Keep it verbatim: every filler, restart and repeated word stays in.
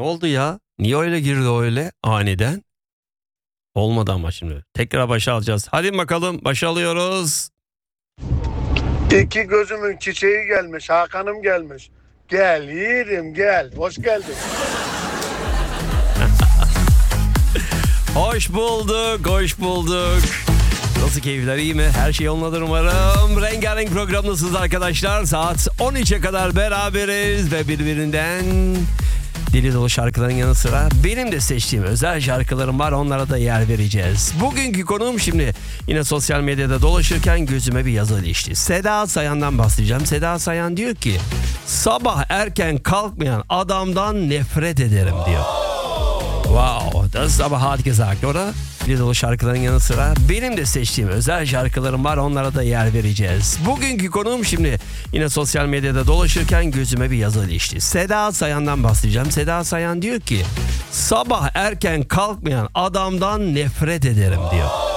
Ne oldu ya? Niye öyle girdi öyle aniden? Olmadı ama şimdi. Tekrar başa alacağız. Hadi bakalım başa alıyoruz. İki gözümün çiçeği gelmiş. Hakan'ım gelmiş. Gel yiğidim gel. Hoş geldin. Hoş bulduk, hoş bulduk. Nasıl keyifler, iyi mi? Her şey yolundadır umarım. Rengarenk programdasınız arkadaşlar. Saat on üçe kadar beraberiz ve birbirinden deli dolu şarkıların yanı sıra benim de seçtiğim özel şarkılarım var. Onlara da yer vereceğiz. Bugünkü konuğum şimdi yine sosyal medyada dolaşırken gözüme bir yazı ilişti. Seda Sayan'dan bahsedeceğim. Seda Sayan diyor ki sabah erken kalkmayan adamdan nefret ederim diyor. Wow, das ist aber hart gesagt, oder? Bir dolu şarkıların yanı sıra benim de seçtiğim özel şarkılarım var. Onlara da yer vereceğiz. Bugünkü konuğum şimdi yine sosyal medyada dolaşırken gözüme bir yazı ilişti. Seda Sayan'dan bahsedeceğim. Seda Sayan diyor ki sabah erken kalkmayan adamdan nefret ederim diyor.